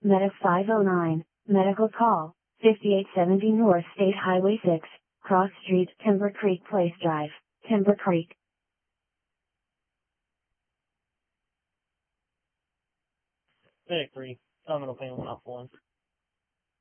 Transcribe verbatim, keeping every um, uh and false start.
Medic five oh nine, medical call, fifty-eight seventy North State Highway six, Cross Street, Timber Creek Place Drive, Timber Creek. Medic three, terminal panel one.